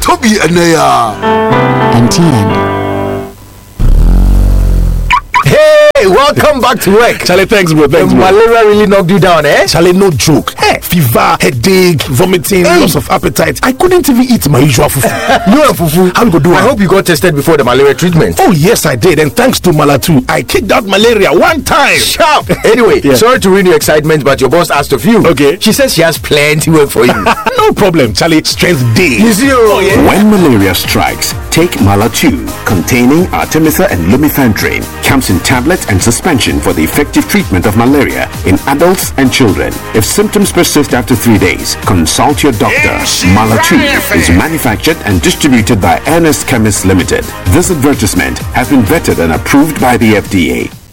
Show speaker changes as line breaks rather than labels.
Toby Anaya.
MTN.
Hey, welcome back to work.
Charlie, thanks, bro. Thanks, bro.
Malaria really knocked you down, eh?
Charlie, no joke. Hey, fever, headache, vomiting, loss of appetite. I couldn't even eat my usual fufu.
You and fufu.
How we go do it?
I hope you got tested before the malaria treatment.
Oh, yes, I did. And thanks to Malatu, I kicked out malaria one time.
Sharp. Anyway, sorry to ruin your excitement, but your boss asked of you.
Okay.
She says she has plenty work for you.
No problem, Charlie. Strength day.
You see,
When malaria strikes, take Malatu, containing Artemether and Lumefantrine. Comes in tablets and suspension for the effective treatment of malaria in adults and children. If symptoms persist after 3 days, consult your doctor. Malatu is manufactured and distributed by Ernest Chemists Limited. This advertisement has been vetted and approved by the FDA.